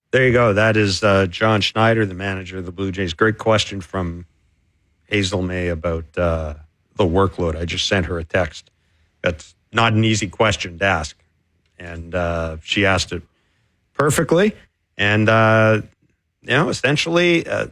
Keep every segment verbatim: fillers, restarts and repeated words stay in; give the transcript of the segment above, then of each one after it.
There you go. That is uh, John Schneider, the manager of the Blue Jays. Great question from Hazel May about uh, the workload. I just sent her a text. That's not an easy question to ask. And uh, she asked it perfectly. And, uh, you know, essentially, uh,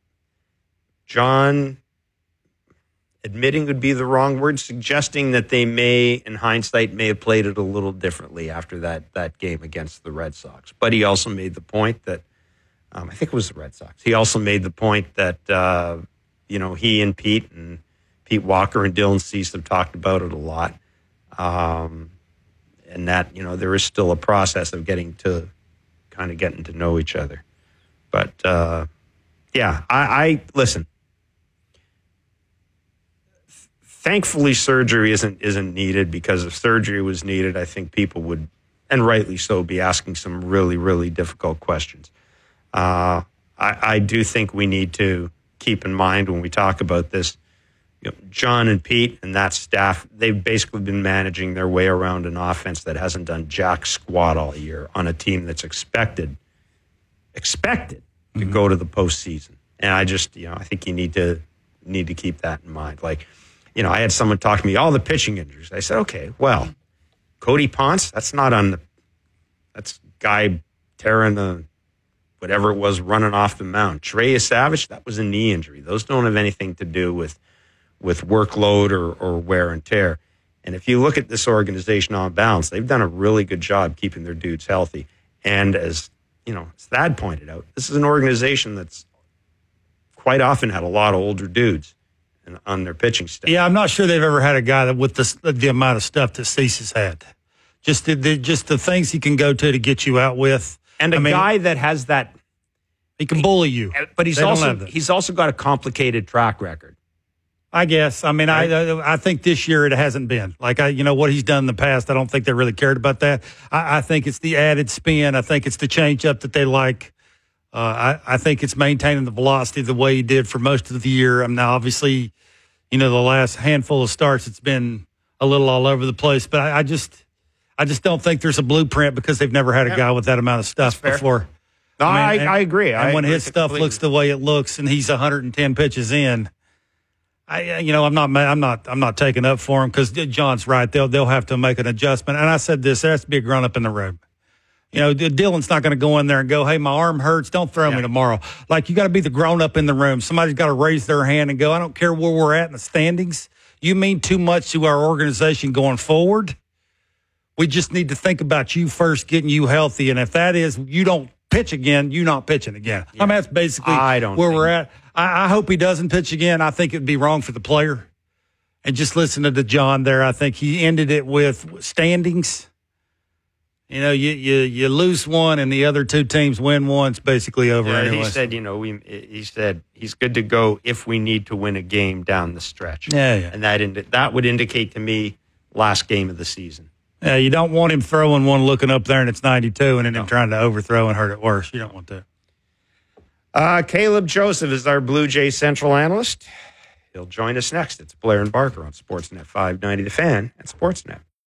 John admitting would be the wrong word, suggesting that they may, in hindsight, may have played it a little differently after that that game against the Red Sox. But he also made the point that, um, I think it was the Red Sox, he also made the point that, uh, you know, he and Pete and Pete Walker and Dylan Cease have talked about it a lot. Um, and that, you know, there is still a process of getting to kind of getting to know each other. But, uh, yeah, I, I listen. Thankfully, surgery isn't isn't needed, because if surgery was needed, I think people would, and rightly so, be asking some really, really difficult questions. Uh, I, I do think we need to keep in mind when we talk about this, you know, John and Pete and that staff, they've basically been managing their way around an offense that hasn't done jack squat all year on a team that's expected, expected to mm-hmm. go to the postseason. And I just, you know, I think you need to need to keep that in mind. Like, you know, I had someone talk to me, all the pitching injuries. I said, okay, well, Cody Ponce, that's not on the, that's guy tearing the, whatever it was, running off the mound. Trey Savage, that was a knee injury. Those don't have anything to do with with workload or, or wear and tear. And if you look at this organization on balance, they've done a really good job keeping their dudes healthy. And as, you know, as Thad pointed out, this is an organization that's quite often had a lot of older dudes on their pitching staff. Yeah, I'm not sure they've ever had a guy that with the, the amount of stuff that Cease has had. Just the, the just the things he can go to to get you out with, and a I mean, guy that has that. He can bully you, but he's also he's also got a complicated track record. I guess. I mean, right? I I think this year it hasn't been like I you know what he's done in the past. I don't think they really cared about that. I, I think it's the added spin. I think it's the change up that they like. Uh, I, I think it's maintaining the velocity the way he did for most of the year. I mean, now, obviously, you know, the last handful of starts, it's been a little all over the place. But I, I just I just don't think there's a blueprint, because they've never had a yeah. guy with that amount of stuff before. No, I, mean, I, and, I agree. And I when agree his stuff completely. looks the way it looks, and he's one hundred ten pitches in, I you know I'm not I'm not I'm not taking up for him, because John's right. They'll they'll have to make an adjustment. And I said this: there has to be a grown up in the room. You know, Dylan's not going to go in there and go, hey, my arm hurts, don't throw yeah. me tomorrow. Like, you got to be the grown-up in the room. Somebody's got to raise their hand and go, I don't care where we're at in the standings. You mean too much to our organization going forward. We just need to think about you first, getting you healthy. And if that is, you don't pitch again, you're not pitching again. Yeah. I mean, that's basically I don't where think. we're at. I, I hope he doesn't pitch again. I think it would be wrong for the player. And just listening to John there, I think he ended it with standings. You know, you, you you lose one and the other two teams win one. It's basically over yeah, anyway. He said, you know, we. He said he's good to go if we need to win a game down the stretch. Yeah, yeah. And that indi- that would indicate to me last game of the season. Yeah, you don't want him throwing one, looking up there, and it's ninety-two, and then no. him trying to overthrow and hurt it worse. You don't want that. Uh, Caleb Joseph is our Blue Jays Central analyst. He'll join us next. It's Blair and Barker on Sportsnet five ninety The Fan and Sportsnet.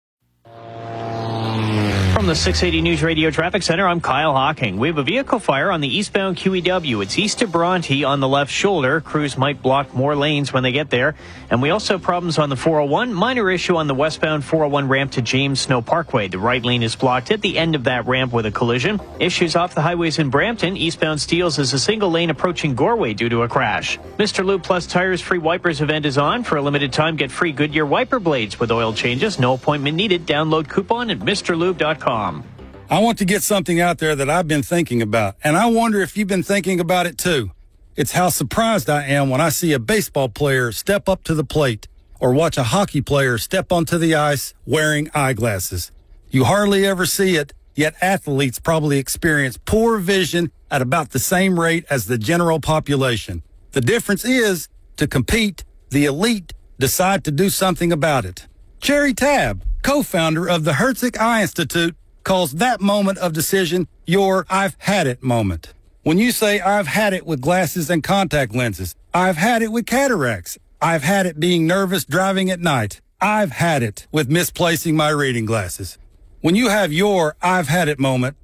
From the six eighty News Radio Traffic Center, I'm Kyle Hawking. We have a vehicle fire on the eastbound Q E W. It's east of Bronte on the left shoulder. Crews might block more lanes when they get there. And we also have problems on the four oh one. Minor issue on the westbound four oh one ramp to James Snow Parkway. The right lane is blocked at the end of that ramp with a collision. Issues off the highways in Brampton. Eastbound Steeles is a single lane approaching Gorway due to a crash. Mister Lube Plus Tires Free Wipers event is on. For a limited time, get free Goodyear wiper blades with oil changes. No appointment needed. Download coupon at Mr Lube dot com. I want to get something out there that I've been thinking about, and I wonder if you've been thinking about it too. It's how surprised I am when I see a baseball player step up to the plate or watch a hockey player step onto the ice wearing eyeglasses. You hardly ever see it, yet athletes probably experience poor vision at about the same rate as the general population. The difference is, to compete, the elite decide to do something about it. Cherry Tabb, co-founder of the Herzig Eye Institute, calls that moment of decision your I've had it moment. When you say I've had it with glasses and contact lenses, I've had it with cataracts, I've had it being nervous driving at night, I've had it with misplacing my reading glasses. When you have your I've had it moment,